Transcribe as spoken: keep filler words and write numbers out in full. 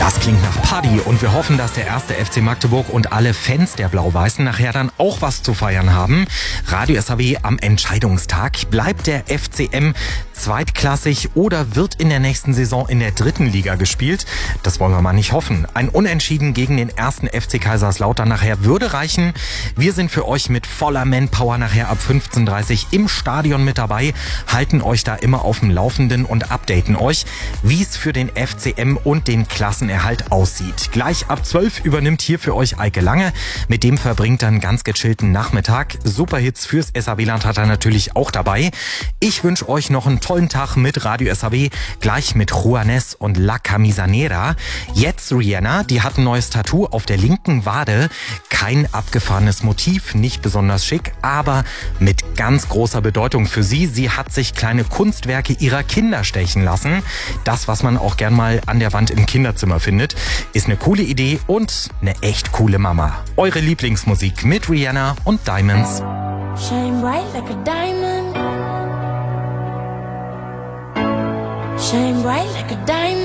Das klingt nach Party und wir hoffen, dass der erste F C Magdeburg und alle Fans der Blau-Weißen nachher dann auch was zu feiern haben. Radio S H W am Entscheidungstag. Bleibt der F C M zweitklassig oder wird in der nächsten Saison in der dritten Liga gespielt? Das wollen wir mal nicht hoffen. Ein Unentschieden gegen den ersten F C Kaiserslautern nachher würde reichen. Wir sind für euch mit voller Manpower nachher ab fünfzehn Uhr dreißig im Stadion mit dabei, halten euch da immer auf dem Laufenden und updaten euch, wie es für den F C M und den Klassenerhalt aussieht. Gleich ab zwölf übernimmt hier für euch Eike Lange. Mit dem verbringt dann ganz gechillten Nachmittag. Superhits fürs S H W-Land hat er natürlich auch dabei. Ich wünsche euch noch einen tollen Tag mit Radio S H W, gleich mit Juanes und La Camisanera. Jetzt Rihanna, die hat ein neues Tattoo auf der linken Wade. Kein abgefahrenes Motiv, nicht besonders schick, aber mit ganz großer Bedeutung für sie. Sie hat sich kleine Kunstwerke ihrer Kinder stechen lassen. Das, was man auch gern mal an der Wand im Kinderzimmer findet, ist eine coole Idee und eine echt coole Mama. Eure Lieblingsmusik mit Rihanna und Diamonds. Shine bright like a diamond. Shine bright like a diamond.